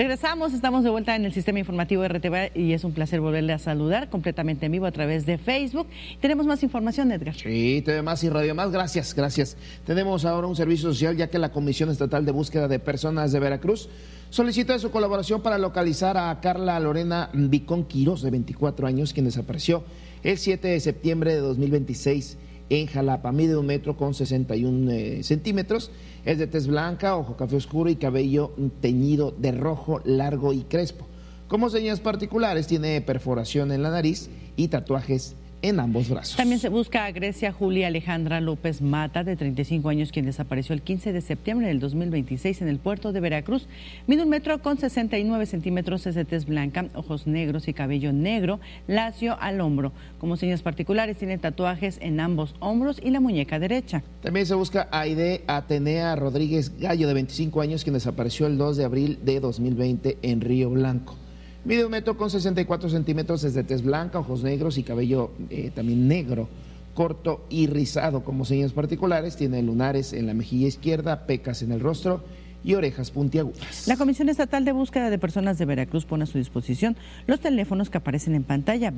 Regresamos, estamos de vuelta en el Sistema Informativo RTV y es un placer volverle a saludar completamente en vivo a través de Facebook. Tenemos más información, Edgar. Sí, TV Más y Radio Más, gracias. Tenemos ahora un servicio social, ya que la Comisión Estatal de Búsqueda de Personas de Veracruz solicita su colaboración para localizar a Carla Lorena Vicón Quirós, de 24 años, quien desapareció el 7 de septiembre de 2026 en Jalapa. Mide 1 metro con 61 centímetros, es de tez blanca, ojo café oscuro y cabello teñido de rojo, largo y crespo. Como señas particulares, tiene perforación en la nariz y tatuajes en ambos brazos. También se busca a Grecia Julia Alejandra López Mata, de 35 años, quien desapareció el 15 de septiembre del 2026 en el puerto de Veracruz. Mide 1 metro con 69 centímetros, es de tez blanca, ojos negros y cabello negro, lacio al hombro. Como señas particulares, tiene tatuajes en ambos hombros y la muñeca derecha. También se busca a Aide Atenea Rodríguez Gallo, de 25 años, quien desapareció el 2 de abril de 2020 en Río Blanco. Mide 1 metro con 64 centímetros, es de tez blanca, ojos negros y cabello también negro, corto y rizado. Como señas particulares, tiene lunares en la mejilla izquierda, pecas en el rostro y orejas puntiagudas. La Comisión Estatal de Búsqueda de Personas de Veracruz pone a su disposición los teléfonos que aparecen en pantalla,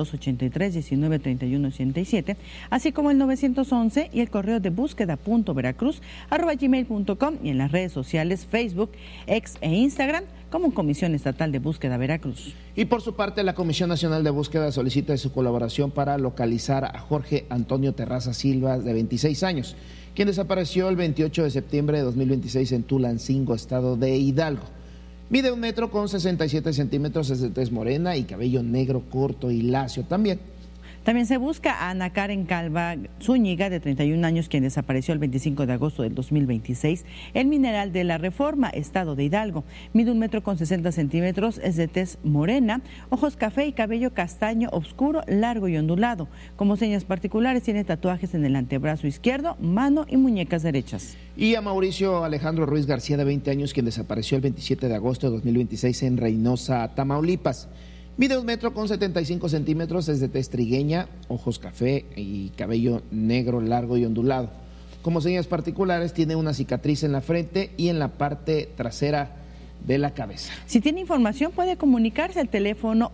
2283-193187, así como el 911 y el correo de búsqueda.veracruz@gmail.com, y en las redes sociales Facebook, X e Instagram como Comisión Estatal de Búsqueda Veracruz. Y por su parte, la Comisión Nacional de Búsqueda solicita su colaboración para localizar a Jorge Antonio Terraza Silva, de 26 años, quien desapareció el 28 de septiembre de 2026 en Tulancingo, estado de Hidalgo. Mide 1 metro con 67 centímetros, es de tez morena y cabello negro corto y lacio también. También se busca a Ana Karen Calva Zúñiga, de 31 años, quien desapareció el 25 de agosto del 2026 en Mineral de la Reforma, estado de Hidalgo. Mide 1 metro con 60 centímetros, es de tez morena, ojos café y cabello castaño oscuro, largo y ondulado. Como señas particulares, tiene tatuajes en el antebrazo izquierdo, mano y muñecas derechas. Y a Mauricio Alejandro Ruiz García, de 20 años, quien desapareció el 27 de agosto de 2026 en Reynosa, Tamaulipas. Mide 1 metro con 75 centímetros, es de tez trigueña, ojos café y cabello negro, largo y ondulado. Como señas particulares, tiene una cicatriz en la frente y en la parte trasera de la cabeza. Si tiene información, puede comunicarse al teléfono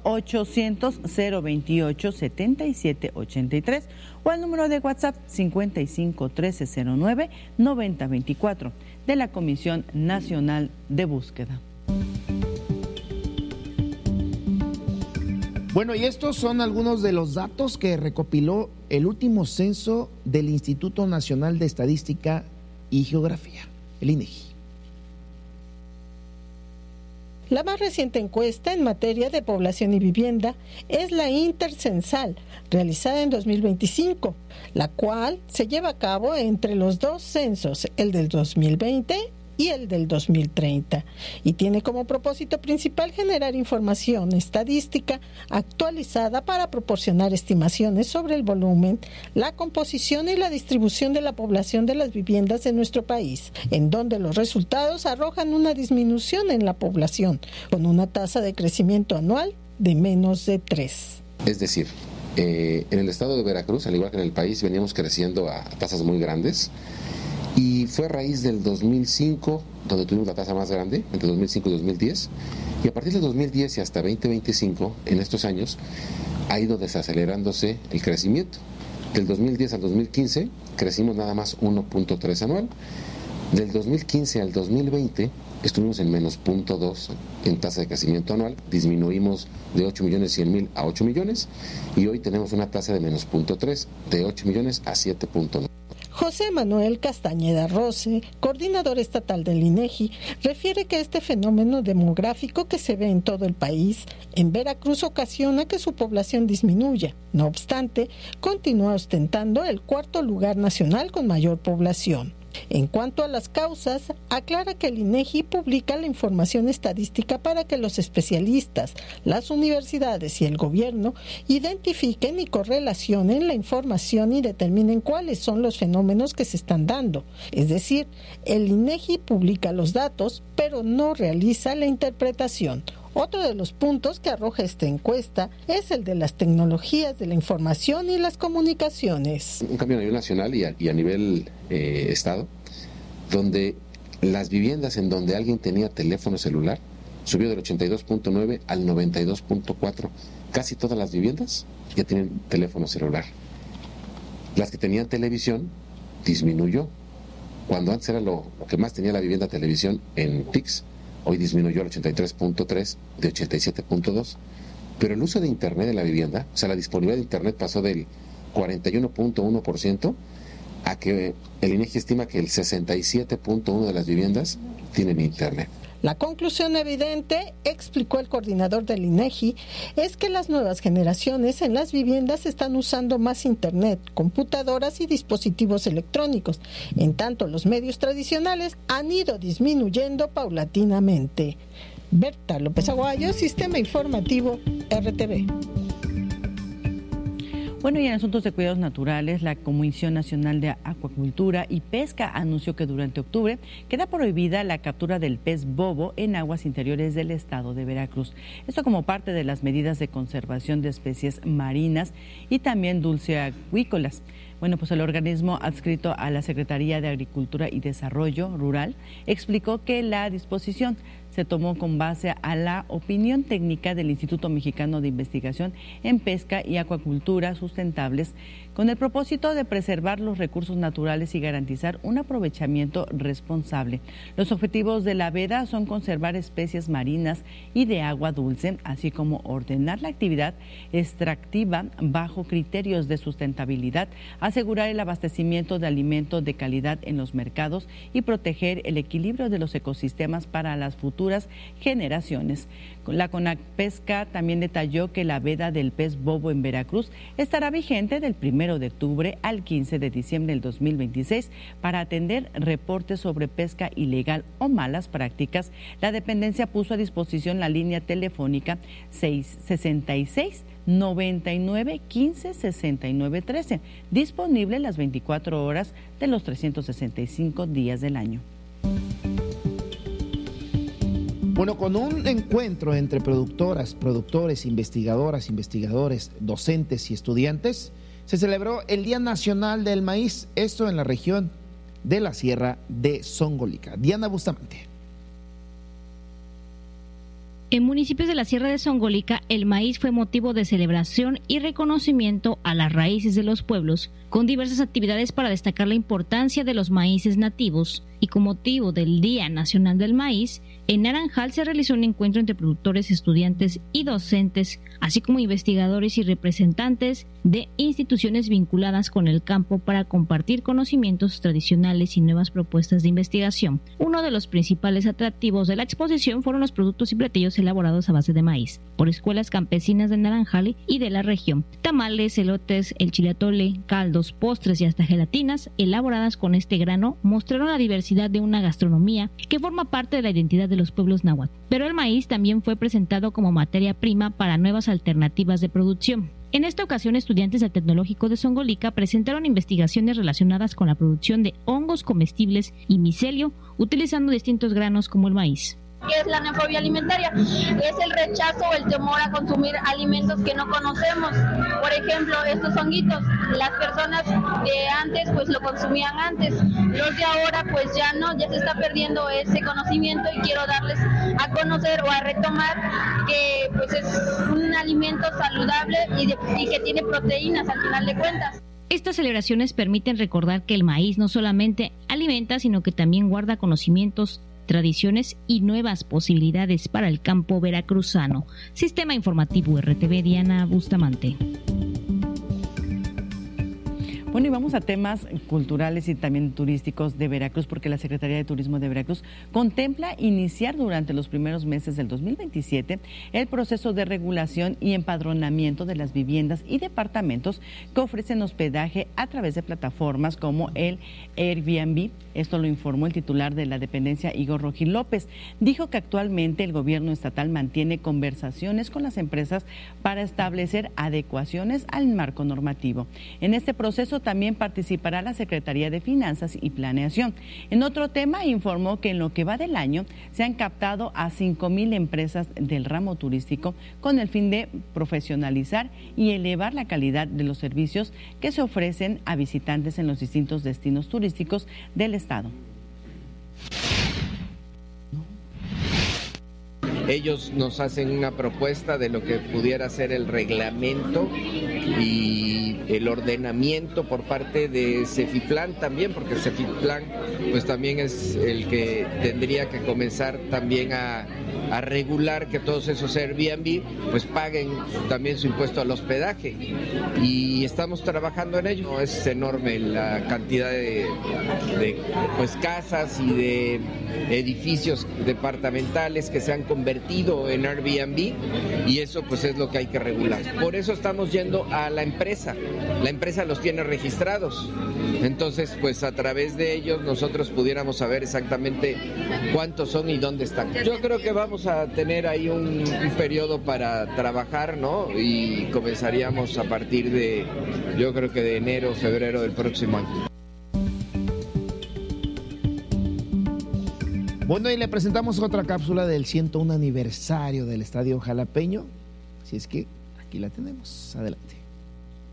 800-028-7783 o al número de WhatsApp 55-1309-9024 de la Comisión Nacional de Búsqueda. Bueno, y estos son algunos de los datos que recopiló el último censo del Instituto Nacional de Estadística y Geografía, el INEGI. La más reciente encuesta en materia de población y vivienda es la intercensal, realizada en 2025, la cual se lleva a cabo entre los dos censos, el del 2020 y el del 2030, y tiene como propósito principal generar información estadística actualizada para proporcionar estimaciones sobre el volumen, la composición y la distribución de la población de las viviendas en nuestro país, en donde los resultados arrojan una disminución en la población, con una tasa de crecimiento anual de menos de 3. Es decir, en el estado de Veracruz, al igual que en el país, veníamos creciendo a tasas muy grandes. Y fue a raíz del 2005 donde tuvimos la tasa más grande, entre 2005 y 2010, y a partir del 2010 y hasta 2025, en estos años, ha ido desacelerándose el crecimiento. Del 2010 al 2015 crecimos nada más 1.3 anual. Del 2015 al 2020 estuvimos en menos 0.2 en tasa de crecimiento anual, disminuimos de 8.100.000 a 8 millones y hoy tenemos una tasa de menos 0.3, de 8 millones a 7.9. José Manuel Castañeda Rose, coordinador estatal del INEGI, refiere que este fenómeno demográfico que se ve en todo el país, en Veracruz ocasiona que su población disminuya. No obstante, continúa ostentando el 4º lugar nacional con mayor población. En cuanto a las causas, aclara que el INEGI publica la información estadística para que los especialistas, las universidades y el gobierno identifiquen y correlacionen la información y determinen cuáles son los fenómenos que se están dando. Es decir, el INEGI publica los datos, pero no realiza la interpretación. Otro de los puntos que arroja esta encuesta es el de las tecnologías de la información y las comunicaciones. Un cambio a nivel nacional y a nivel estado, donde las viviendas en donde alguien tenía teléfono celular subió del 82.9 al 92.4. Casi todas las viviendas ya tienen teléfono celular. Las que tenían televisión disminuyó. Cuando antes era lo que más tenía la vivienda televisión en PIX, hoy disminuyó al 83.3 de 87.2. Pero el uso de Internet en la vivienda, o sea, la disponibilidad de Internet pasó del 41.1% a que el INEGI estima que el 67.1% de las viviendas tienen Internet. La conclusión evidente, explicó el coordinador del INEGI, es que las nuevas generaciones en las viviendas están usando más Internet, computadoras y dispositivos electrónicos, en tanto los medios tradicionales han ido disminuyendo paulatinamente. Berta López Aguayo, Sistema Informativo, RTV. Bueno, y en asuntos de cuidados naturales, la Comisión Nacional de Acuacultura y Pesca anunció que durante octubre queda prohibida la captura del pez bobo en aguas interiores del estado de Veracruz. Esto como parte de las medidas de conservación de especies marinas y también dulceacuícolas. Bueno, pues el organismo adscrito a la Secretaría de Agricultura y Desarrollo Rural explicó que la disposición se tomó con base a la opinión técnica del Instituto Mexicano de Investigación en Pesca y Acuacultura Sustentables, con el propósito de preservar los recursos naturales y garantizar un aprovechamiento responsable. Los objetivos de la veda son conservar especies marinas y de agua dulce, así como ordenar la actividad extractiva bajo criterios de sustentabilidad, asegurar el abastecimiento de alimentos de calidad en los mercados y proteger el equilibrio de los ecosistemas para las futuras generaciones. La CONAPESCA también detalló que la veda del pez bobo en Veracruz estará vigente del 1 de octubre al 15 de diciembre del 2026 para atender reportes sobre pesca ilegal o malas prácticas. La dependencia puso a disposición la línea telefónica 666 99 15 69 13, disponible las 24 horas de los 365 días del año. Bueno, con un encuentro entre productoras, productores, investigadoras, investigadores, docentes y estudiantes, se celebró el Día Nacional del Maíz, esto en la región de la Sierra de Zongolica. Diana Bustamante. En municipios de la Sierra de Zongolica, el maíz fue motivo de celebración y reconocimiento a las raíces de los pueblos, con diversas actividades para destacar la importancia de los maíces nativos. Y con motivo del Día Nacional del Maíz, en Naranjal se realizó un encuentro entre productores, estudiantes y docentes, así como investigadores y representantes de instituciones vinculadas con el campo para compartir conocimientos tradicionales y nuevas propuestas de investigación. Uno de los principales atractivos de la exposición fueron los productos y platillos elaborados a base de maíz, por escuelas campesinas de Naranjal y de la región. Tamales, elotes, el chile atole, caldos, postres y hasta gelatinas elaboradas con este grano mostraron la diversidad de una gastronomía que forma parte de la identidad de los pueblos náhuatl. Pero el maíz también fue presentado como materia prima para nuevas alternativas de producción. En esta ocasión, estudiantes del Tecnológico de Zongolica presentaron investigaciones relacionadas con la producción de hongos comestibles y micelio utilizando distintos granos como el maíz. ¿Qué es la nefobia alimentaria? Es el rechazo o el temor a consumir alimentos que no conocemos. Por ejemplo, estos honguitos, las personas de antes pues lo consumían antes, los de ahora pues ya no, ya se está perdiendo ese conocimiento y quiero darles a conocer o a retomar que pues es un alimento saludable y que tiene proteínas al final de cuentas. Estas celebraciones permiten recordar que el maíz no solamente alimenta, sino que también guarda conocimientos, tradiciones y nuevas posibilidades para el campo veracruzano. Sistema Informativo RTV, Diana Bustamante. Bueno, y vamos a temas culturales y también turísticos de Veracruz, porque la Secretaría de Turismo de Veracruz contempla iniciar durante los primeros meses del 2027 el proceso de regulación y empadronamiento de las viviendas y departamentos que ofrecen hospedaje a través de plataformas como el Airbnb. Esto lo informó el titular de la dependencia, Igor Rogil López. Dijo que actualmente el gobierno estatal mantiene conversaciones con las empresas para establecer adecuaciones al marco normativo. En este proceso también participará la Secretaría de Finanzas y Planeación. En otro tema, informó que en lo que va del año se han captado a 5,000 empresas del ramo turístico con el fin de profesionalizar y elevar la calidad de los servicios que se ofrecen a visitantes en los distintos destinos turísticos del estado. ellos nos hacen una propuesta de lo que pudiera ser el reglamento y el ordenamiento por parte de Cefiplan también, porque Cefiplan pues también es el que tendría que comenzar también a regular que todos esos Airbnb pues paguen también su impuesto al hospedaje, y estamos trabajando en ello. Es enorme la cantidad de pues casas y de edificios departamentales que se han convertido en Airbnb, y eso pues es lo que hay que regular. Por eso estamos yendo a la empresa los tiene registrados, entonces pues a través de ellos nosotros pudiéramos saber exactamente cuántos son y dónde están. Yo creo que vamos a tener ahí un periodo para trabajar, ¿no? Y comenzaríamos a partir de, yo creo que de enero, febrero del próximo año. Bueno, y le presentamos otra cápsula del 101 aniversario del Estadio Jalapeño. Así es que aquí la tenemos. Adelante.